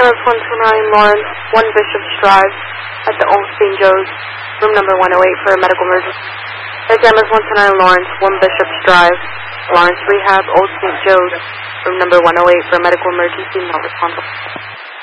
MS 129 Lawrence, 1 Bishop's Drive, at the Old St. Joe's, room number 108 for a medical emergency. It's MS 129 Lawrence, 1 Bishop's Drive, Lawrence Rehab, Old St. Joe's, room number 108 for a medical emergency, not responsible.